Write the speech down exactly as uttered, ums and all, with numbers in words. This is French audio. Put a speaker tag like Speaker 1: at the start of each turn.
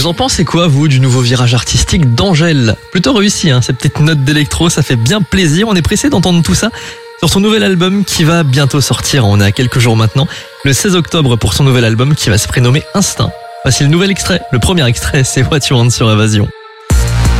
Speaker 1: Vous en pensez quoi, vous, du nouveau virage artistique d'Angèle? Plutôt réussi, hein, ces petites notes d'électro, ça fait bien plaisir. On est pressé d'entendre tout ça sur son nouvel album qui va bientôt sortir. On est à quelques jours maintenant, le seize octobre, pour son nouvel album qui va se prénommer Instinct. Voici le nouvel extrait, le premier extrait, c'est What You Want sur Évasion.